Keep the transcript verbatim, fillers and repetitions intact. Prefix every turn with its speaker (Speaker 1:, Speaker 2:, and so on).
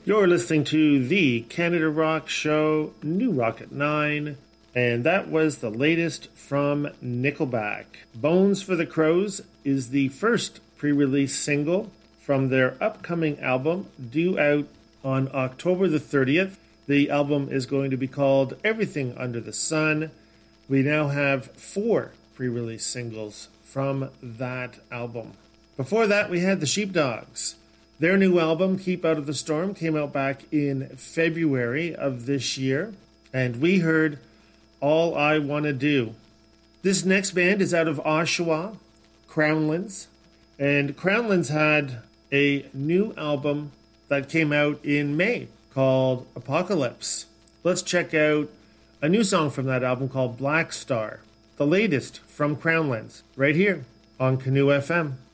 Speaker 1: You're listening to the Canada Rock Show, New Rock at nine, and that was the latest from Nickelback. Bones for the Crows is the first pre-release single from their upcoming album, due out on October the thirtieth. The album is going to be called Everything Under the Sun. We now have four pre-release singles from that album. Before that, we had the Sheepdogs. Their new album, Keep Out of the Storm, came out back in February of this year, and we heard All I Wanna Do. This next band is out of Oshawa, Crownlands, and Crownlands had a new album that came out in May called Apocalypse. Let's check out a new song from that album called Black Star, the latest from Crownlands, right here on Canoe F M.